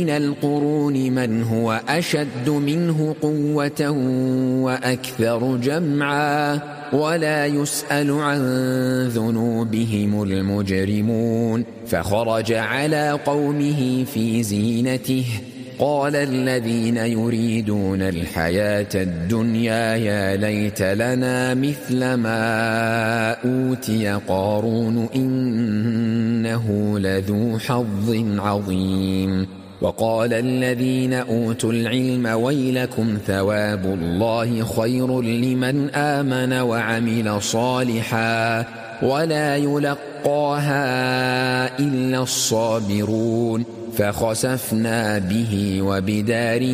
من القرون من هو أشد منه قوة وأكثر جمعا ولا يسأل عن ذنوبهم المجرمون فخرج على قومه في زينته قال الذين يريدون الحياة الدنيا يا ليت لنا مثل ما أوتي قارون إنه لذو حظ عظيم وقال الذين أوتوا العلم ويلكم ثواب الله خير لمن آمن وعمل صالحا ولا يلقاها إلا الصابرون فخسفنا به وبداره